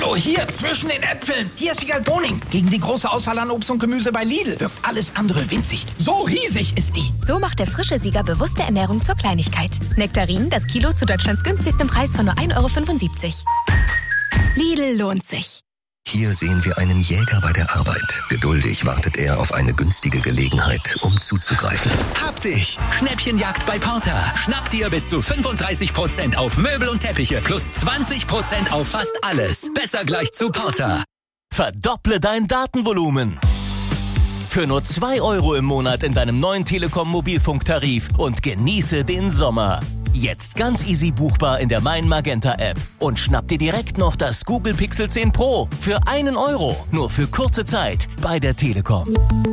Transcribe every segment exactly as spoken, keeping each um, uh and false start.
Hallo, hier, zwischen den Äpfeln. Hier ist Wiegald Boning. Gegen die große Auswahl an Obst und Gemüse bei Lidl wirkt alles andere winzig. So riesig ist die. So macht der frische Sieger bewusste Ernährung zur Kleinigkeit. Nektarinen, das Kilo zu Deutschlands günstigsten Preis von nur ein Euro fünfundsiebzig. Lidl lohnt sich. Hier sehen wir einen Jäger bei der Arbeit. Geduldig wartet er auf eine günstige Gelegenheit, um zuzugreifen. Hab dich! Schnäppchenjagd bei Porter. Schnapp dir bis zu fünfunddreißig Prozent auf Möbel und Teppiche plus zwanzig Prozent auf fast alles. Besser gleich zu Porter. Verdopple dein Datenvolumen. Für nur zwei Euro im Monat in deinem neuen Telekom-Mobilfunktarif und genieße den Sommer. Jetzt ganz easy buchbar in der Mein Magenta App. Und schnapp dir direkt noch das Google Pixel zehn Pro für einen Euro. Nur für kurze Zeit bei der Telekom.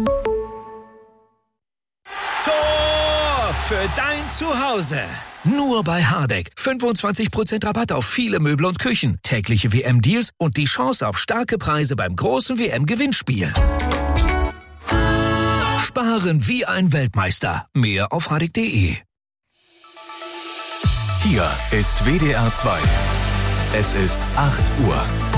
Tor für dein Zuhause. Nur bei Hardegg. fünfundzwanzig Prozent Rabatt auf viele Möbel und Küchen. Tägliche W M-Deals und die Chance auf starke Preise beim großen W M-Gewinnspiel. Sparen wie ein Weltmeister. Mehr auf hardegg punkt de. Hier ist W D R zwei. Es ist acht Uhr.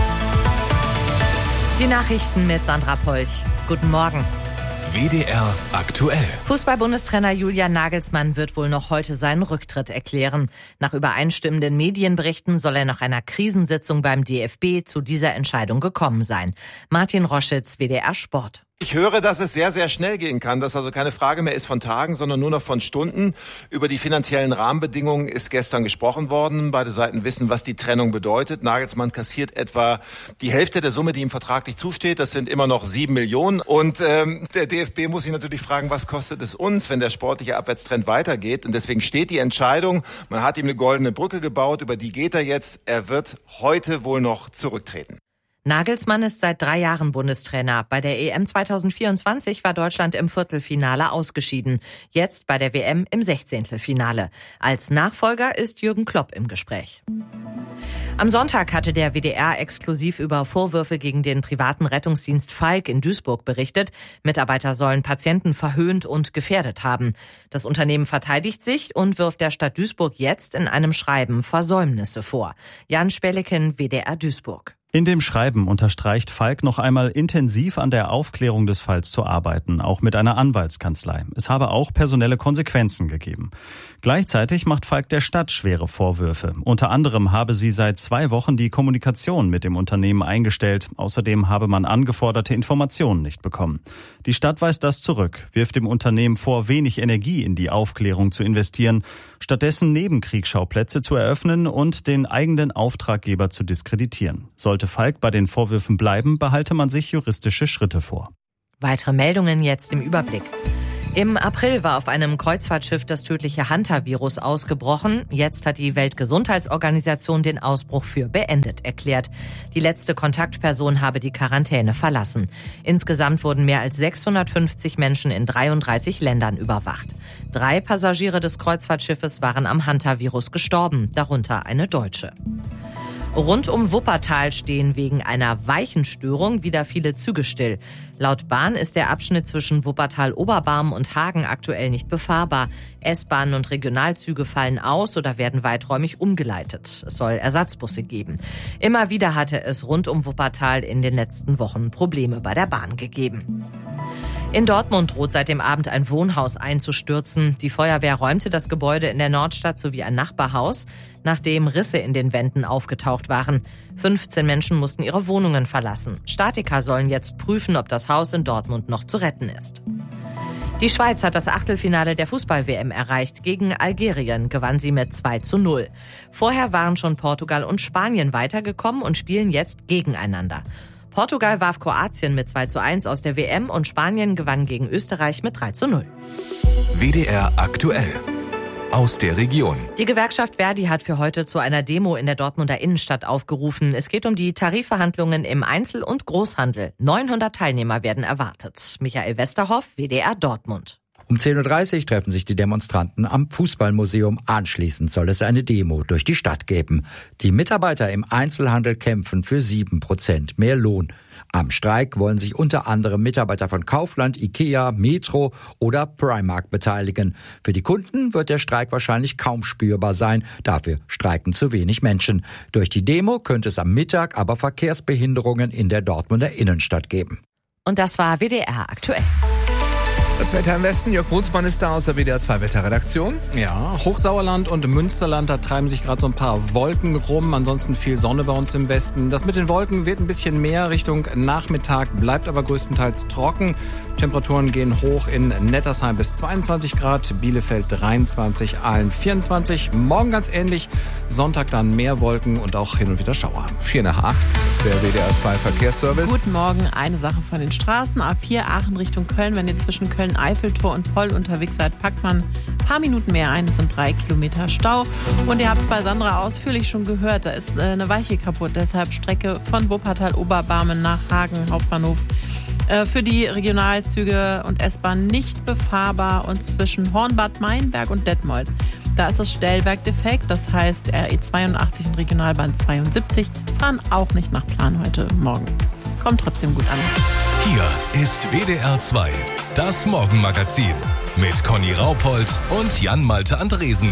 Die Nachrichten mit Sandra Polch. Guten Morgen. W D R aktuell. Fußball-Bundestrainer Julian Nagelsmann wird wohl noch heute seinen Rücktritt erklären. Nach übereinstimmenden Medienberichten soll er nach einer Krisensitzung beim D F B zu dieser Entscheidung gekommen sein. Martin Roschitz, W D R Sport. Ich höre, dass es sehr, sehr schnell gehen kann, dass also keine Frage mehr ist von Tagen, sondern nur noch von Stunden. Über die finanziellen Rahmenbedingungen ist gestern gesprochen worden. Beide Seiten wissen, was die Trennung bedeutet. Nagelsmann kassiert etwa die Hälfte der Summe, die ihm vertraglich zusteht. Das sind immer noch sieben Millionen. Und ähm, der D F B muss sich natürlich fragen, was kostet es uns, wenn der sportliche Abwärtstrend weitergeht. Und deswegen steht die Entscheidung. Man hat ihm eine goldene Brücke gebaut, über die geht er jetzt. Er wird heute wohl noch zurücktreten. Nagelsmann ist seit drei Jahren Bundestrainer. Bei der E M zweitausendvierundzwanzig war Deutschland im Viertelfinale ausgeschieden. Jetzt bei der W M im Sechzehntelfinale. Als Nachfolger ist Jürgen Klopp im Gespräch. Am Sonntag hatte der W D R exklusiv über Vorwürfe gegen den privaten Rettungsdienst Falk in Duisburg berichtet. Mitarbeiter sollen Patienten verhöhnt und gefährdet haben. Das Unternehmen verteidigt sich und wirft der Stadt Duisburg jetzt in einem Schreiben Versäumnisse vor. Jan Speleken, W D R Duisburg. In dem Schreiben unterstreicht Falk noch einmal intensiv an der Aufklärung des Falls zu arbeiten, auch mit einer Anwaltskanzlei. Es habe auch personelle Konsequenzen gegeben. Gleichzeitig macht Falk der Stadt schwere Vorwürfe. Unter anderem habe sie seit zwei Wochen die Kommunikation mit dem Unternehmen eingestellt. Außerdem habe man angeforderte Informationen nicht bekommen. Die Stadt weist das zurück, wirft dem Unternehmen vor, wenig Energie in die Aufklärung zu investieren, stattdessen Nebenkriegsschauplätze zu eröffnen und den eigenen Auftraggeber zu diskreditieren. Sollte Falk bei den Vorwürfen bleiben, behalte man sich juristische Schritte vor. Weitere Meldungen jetzt im Überblick. Im April war auf einem Kreuzfahrtschiff das tödliche Hanta-Virus ausgebrochen. Jetzt hat die Weltgesundheitsorganisation den Ausbruch für beendet erklärt. Die letzte Kontaktperson habe die Quarantäne verlassen. Insgesamt wurden mehr als sechshundertfünfzig Menschen in dreiunddreißig Ländern überwacht. Drei Passagiere des Kreuzfahrtschiffes waren am Hanta-Virus gestorben, darunter eine Deutsche. Rund um Wuppertal stehen wegen einer Weichenstörung wieder viele Züge still. Laut Bahn ist der Abschnitt zwischen Wuppertal-Oberbarm und Hagen aktuell nicht befahrbar. S-Bahnen und Regionalzüge fallen aus oder werden weiträumig umgeleitet. Es soll Ersatzbusse geben. Immer wieder hatte es rund um Wuppertal in den letzten Wochen Probleme bei der Bahn gegeben. In Dortmund droht seit dem Abend ein Wohnhaus einzustürzen. Die Feuerwehr räumte das Gebäude in der Nordstadt sowie ein Nachbarhaus, nachdem Risse in den Wänden aufgetaucht waren. fünfzehn Menschen mussten ihre Wohnungen verlassen. Statiker sollen jetzt prüfen, ob das Haus in Dortmund noch zu retten ist. Die Schweiz hat das Achtelfinale der Fußball-W M erreicht. Gegen Algerien gewann sie mit zwei zu null. Vorher waren schon Portugal und Spanien weitergekommen und spielen jetzt gegeneinander. Portugal warf Kroatien mit zwei zu eins aus der W M und Spanien gewann gegen Österreich mit drei zu null. W D R aktuell. Aus der Region. Die Gewerkschaft Verdi hat für heute zu einer Demo in der Dortmunder Innenstadt aufgerufen. Es geht um die Tarifverhandlungen im Einzel- und Großhandel. neunhundert Teilnehmer werden erwartet. Michael Westerhoff, W D R Dortmund. Um zehn Uhr dreißig treffen sich die Demonstranten am Fußballmuseum. Anschließend soll es eine Demo durch die Stadt geben. Die Mitarbeiter im Einzelhandel kämpfen für sieben Prozent mehr Lohn. Am Streik wollen sich unter anderem Mitarbeiter von Kaufland, Ikea, Metro oder Primark beteiligen. Für die Kunden wird der Streik wahrscheinlich kaum spürbar sein. Dafür streiken zu wenig Menschen. Durch die Demo könnte es am Mittag aber Verkehrsbehinderungen in der Dortmunder Innenstadt geben. Und das war W D R aktuell. Das Wetter im Westen, Jörg Brunsmann ist da aus der W D R zwei Wetterredaktion. Ja, Hochsauerland und Münsterland, da treiben sich gerade so ein paar Wolken rum. Ansonsten viel Sonne bei uns im Westen. Das mit den Wolken wird ein bisschen mehr Richtung Nachmittag, bleibt aber größtenteils trocken. Temperaturen gehen hoch in Nettersheim bis zweiundzwanzig Grad, Bielefeld dreiundzwanzig, Aalen vierundzwanzig. Morgen ganz ähnlich, Sonntag dann mehr Wolken und auch hin und wieder Schauer. Vier nach acht, der W D R zwei Verkehrsservice. Guten Morgen, eine Sache von den Straßen. A vier Aachen Richtung Köln, wenn ihr zwischen Köln Eiffeltor und Poll unterwegs seid, packt man ein paar Minuten mehr ein. Es sind drei Kilometer Stau. Und ihr habt es bei Sandra ausführlich schon gehört, da ist eine Weiche kaputt. Deshalb Strecke von Wuppertal-Oberbarmen nach Hagen Hauptbahnhof äh, für die Regionalzüge und S-Bahn nicht befahrbar. Und zwischen Hornbad, Meinberg und Detmold, da ist das Stellwerk defekt. Das heißt, R E zweiundachtzig und Regionalbahn zweiundsiebzig fahren auch nicht nach Plan heute Morgen. Kommt trotzdem gut an. Hier ist W D R zwei, das Morgenmagazin mit Conny Raupold und Jan-Malte Andresen.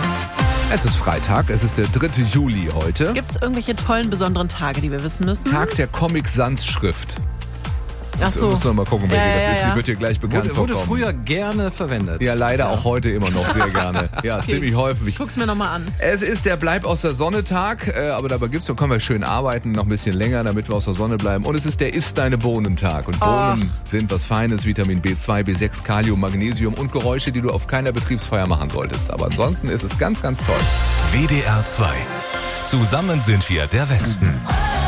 Es ist Freitag, es ist der dritte Juli heute. Gibt es irgendwelche tollen, besonderen Tage, die wir wissen müssen? Tag der Comic-Sans-Schrift. Ach so. Müssen wir mal gucken, welche ja, das ja, ist. ja. Sie wird hier gleich bekannt wurde, vorkommen. Wurde früher gerne verwendet. Ja, leider ja. auch heute immer noch sehr gerne. Ja, okay. Ziemlich häufig. Ich guck's mir nochmal an. Es ist der Bleib aus der Sonne-Tag, äh, aber dabei gibt's, dann können wir schön arbeiten, noch ein bisschen länger, damit wir aus der Sonne bleiben. Und es ist der Iss deine Bohnen-Tag. Und Bohnen oh. sind was Feines, Vitamin B zwei, B sechs, Kalium, Magnesium und Geräusche, die du auf keiner Betriebsfeier machen solltest. Aber ansonsten ist es ganz, ganz toll. W D R zwei. Zusammen sind wir der Westen.